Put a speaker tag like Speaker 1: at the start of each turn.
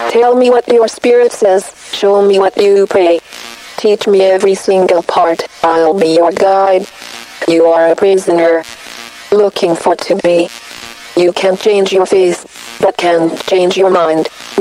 Speaker 1: Tell me what your spirit says, show me what you pray. Teach me every single part, I'll be your guide. You are a prisoner, looking for to be. You can change your face, but can't change your mind.